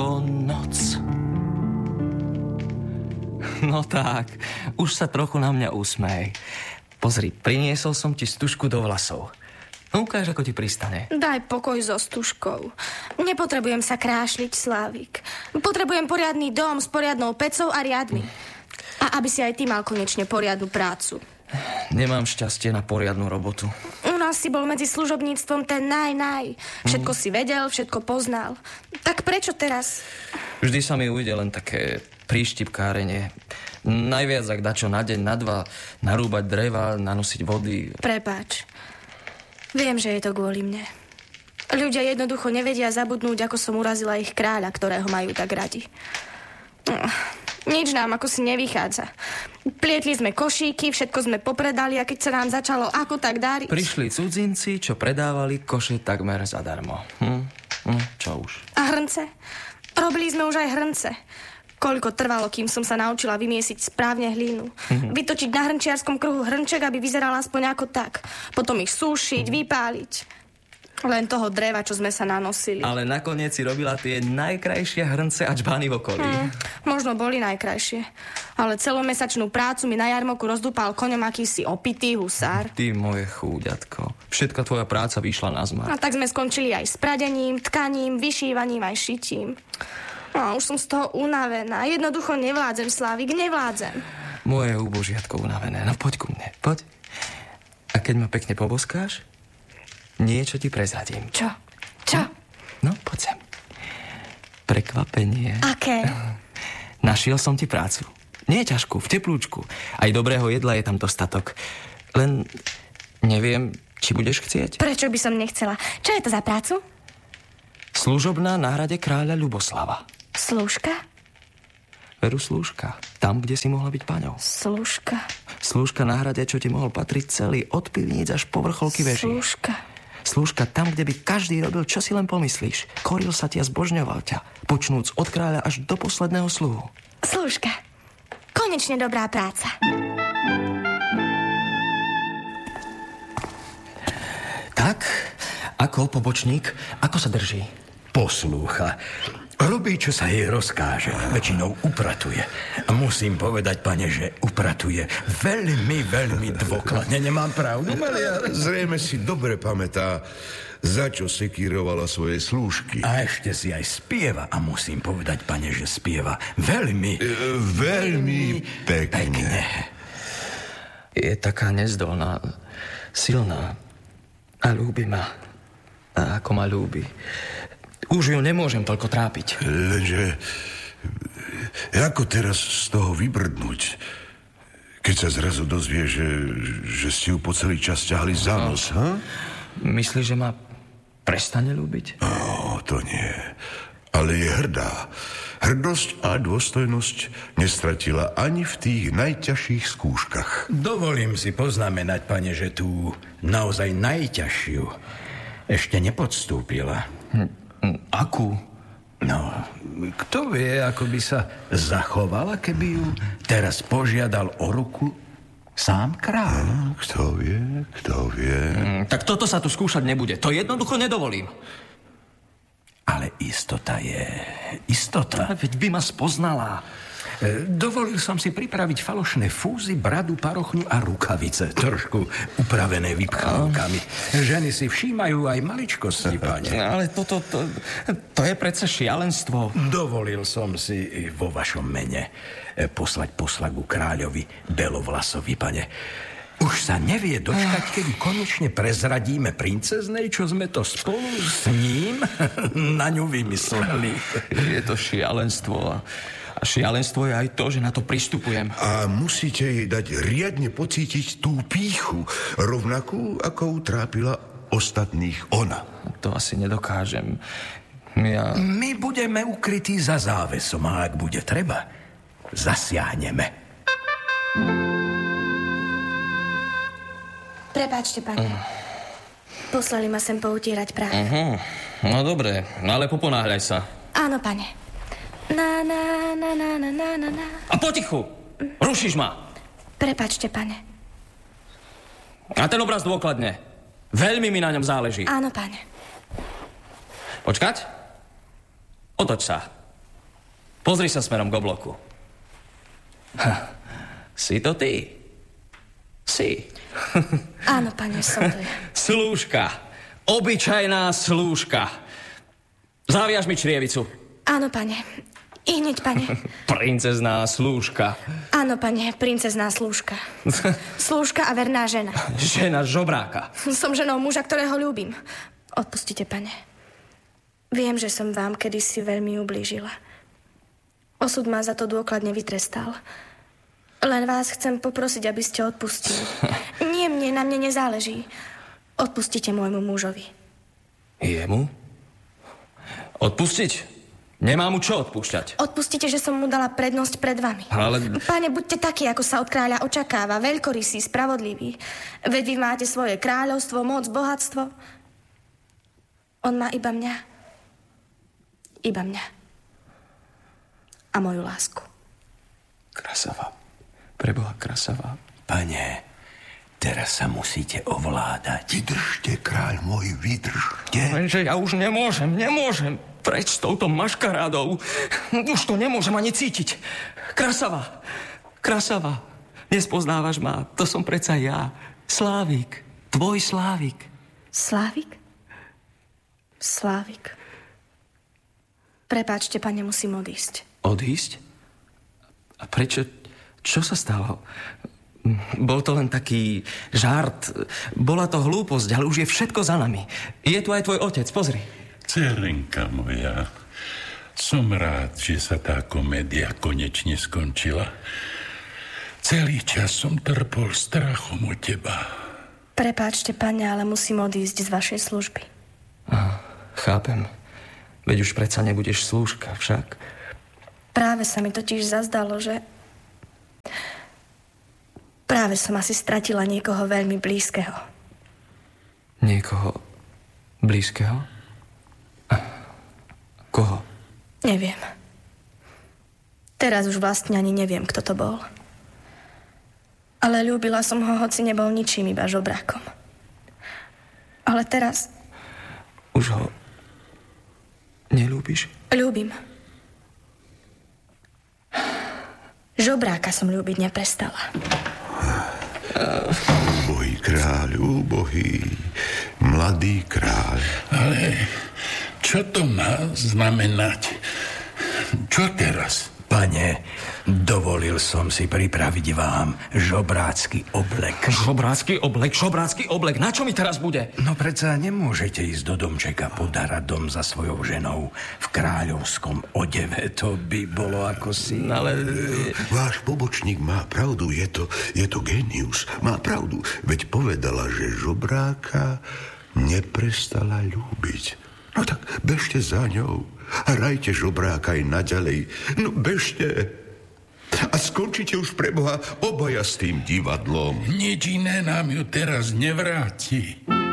ako noc. No tak, už sa trochu na mňa usmej. Pozri, priniesol som ti stužku do vlasov. No ukáž, ako ti pristane. Daj pokoj so stužkou. Nepotrebujem sa krášliť, Slávik. Potrebujem poriadny dom s poriadnou pecou a riadmi. A aby si aj ty mal konečne poriadnu prácu. Nemám šťastie na poriadnu robotu. U nás si bol medzi služobníctvom ten naj. Všetko si vedel, všetko poznal. Tak prečo teraz? Vždy sa mi ujde len také príštipkárenie. Najviac ak dačo na deň, na dva, narúbať dreva, nanosiť vody. Prepáč. Viem, že je to kvôli mne. Ľudia jednoducho nevedia zabudnúť, ako som urazila ich kráľa, ktorého majú tak radi. Nič nám ako si nevychádza. Plietli sme košíky, všetko sme popredali a keď sa nám začalo ako tak dáriť... Prišli cudzinci, čo predávali koše takmer zadarmo. Čo už? A hrnce? Robili sme už aj hrnce. Koľko trvalo, kým som sa naučila vymiesiť správne hlínu. Vytočiť na hrnčiarskom kruhu hrnček, aby vyzeral aspoň ako tak. Potom ich súšiť, vypáliť. Len toho dreva, čo sme sa nanosili. Ale nakoniec si robila tie najkrajšie hrnce a čbány v okolí. Možno boli najkrajšie. Ale celomesačnú prácu mi na jarmoku rozdúpal koňom akýsi opitý husár. Ty moje chúďatko. Všetka tvoja práca vyšla na zmar. A tak sme skončili aj s pradením, tkaním, vyšívaním aj šitím. No, už som z toho unavená. Jednoducho nevládzem, Slávik, nevládzem. Moje úbožiatko unavené. No poď ku mne, poď. A keď ma pekne poboskáš, niečo ti prezradím. Čo? Čo? No, poď sem. Prekvapenie. Aké? Našiel som ti prácu. Nie ťažkú, v teplúčku. Aj dobrého jedla je tam dostatok. Len neviem, či budeš chcieť. Prečo by som nechcela? Čo je to za prácu? Služobná na hrade kráľa Ľuboslava. Slúžka? Veru slúžka. Tam, kde si mohla byť paňou. Slúžka. Slúžka na hrade, čo ti mohol patriť celý, od pivníc až po vrcholky veží. Slúžka. Slúžka tam, kde by každý robil, čo si len pomyslíš. Koril sa ti a zbožňoval ťa, počnúc od kráľa až do posledného sluhu. Slúžka. Konečne dobrá práca. Tak, ako pobočník, ako sa drží? Poslúcha. Robí, čo sa jej rozkáže. Väčšinou upratuje. A musím povedať, pane, že upratuje veľmi, veľmi dôkladne. Nemám pravdu, Meliar? Zrejme si dobre pamätá, za čo sekírovala svoje slúžky. A ešte si aj spieva. A musím povedať, pane, že spieva veľmi... Veľmi pekne. Je taká nezdolná, silná a ľúbi ma. A ako ma ľúbi. Už ju nemôžem toľko trápiť. Lenže ako teraz z toho vybrdnúť, keď sa zrazu dozvie, že ste ju po celý čas ťahli za nos, ha? Myslíš, že ma prestane ľúbiť? To nie. Ale je hrdá. Hrdosť a dôstojnosť nestratila ani v tých najťažších skúškach. Dovolím si poznamenať, pane, že tú naozaj najťažšiu ešte nepodstúpila. Akú? No, kto vie, ako by sa zachovala, keby ju teraz požiadal o ruku sám kráľ. Kto vie. Tak toto sa tu skúšať nebude. To jednoducho nedovolím. Ale istota je... Istota. Veď by ma spoznala. Dovolil som si pripraviť falošné fúzy, bradu, parochňu a rukavice. Trošku upravené vypchávkami. Ženy si všímajú aj maličkosti, pane. Ale to je predsa šialenstvo. Dovolil som si vo vašom mene poslať poslagu kráľovi Belovlasovi, pane. Už sa nevie dočkať, kedy konečne prezradíme princeznej, čo sme to spolu s ním na ňu vymysleli. Je to šialenstvo. A šialenstvo je aj to, že na to pristupujem. A musíte jej dať riadne pocítiť tú pýchu, rovnakú, ako utrápila ostatných ona. To asi nedokážem. My budeme ukrytí za závesom a ak bude treba, zasiahneme. Prepáčte, pane. Poslali ma sem poutierať práve. No dobre, ale poponáhľaj sa. Áno, pane. Na. A potichu! Rušíš ma! Prepáčte, pane. A ten obraz dôkladne. Veľmi mi na ňom záleží. Áno, pane. Počkať? Otoč sa. Pozri sa smerom k obloku. Si to ty? Si. Áno, pane, som to ja. Slúžka. Obyčajná slúžka. Zaviaž mi črievicu. Áno, pane. I hneď, pane. Princezná slúžka. Áno, pane, princezná slúžka. Slúžka a verná žena. Žena žobráka. Som ženou muža, ktorého ľúbim. Odpustite, pane. Viem, že som vám kedysi veľmi ublížila. Osud ma za to dôkladne vytrestal. Len vás chcem poprosiť, aby ste odpustili. Nie mne, na mne nezáleží. Odpustite môjmu mužovi. Jemu? Odpustiť? Nemám mu čo odpúšťať. Odpustite, že som mu dala prednosť pred vami. Ale... Pane, buďte takí, ako sa od kráľa očakáva. Veľkorysý, spravodlivý. Veď vy máte svoje kráľovstvo, moc, bohatstvo. On má iba mňa. Iba mňa. A moju lásku. Krasava. Preboha, krasava. Pane, teraz sa musíte ovládať. Vydržte, kráľ môj, vydržte. Lenže ja už nemôžem. Preč s touto maškarádou. Už to nemôžem ani cítiť. Krasava. Nespoznávaš ma. To som predsa ja. Slávik. Tvoj Slávik. Slávik. Prepáčte, pane, musím odísť. Odísť? A prečo? Čo sa stalo? Bol to len taký žart. Bola to hlúposť, ale už je všetko za nami. Je tu aj tvoj otec, pozri. Dcerenka moja, som rád, že sa tá komédia konečne skončila. Celý čas som trpol strachom o teba. Prepáčte, pane, ale musím odísť z vašej služby. Chápem. Veď už predsa nebudeš slúžka, však. Práve sa mi totiž zazdalo, že... Práve som asi stratila niekoho veľmi blízkeho. Niekoho blízkeho? Koho? Neviem. Teraz už vlastne ani neviem, kto to bol. Ale ľúbila som ho, hoci nebol ničím, iba žobrákom. Ale teraz... Už ho neľúbiš? Ľúbim. Žobráka som ľúbiť neprestala. Úbohý kráľ, úbohý, mladý kráľ. Ale čo to má znamenať? Čo teraz? Pane, dovolil som si pripraviť vám žobrácky oblek. Žobrácky oblek. Na čo mi teraz bude? No predsa nemôžete ísť do domčeka podárať dom za svojou ženou v kráľovskom odeve. To by bolo ako si... Ale... Váš pobočník má pravdu, je to génius. Má pravdu, veď povedala, že žobráka neprestala ľúbiť. No tak bežte za ňou. Hrajte žobráka aj naďalej. No bežte. A skončite už preboha obaja s tým divadlom. Nič iné nám ju teraz nevráti.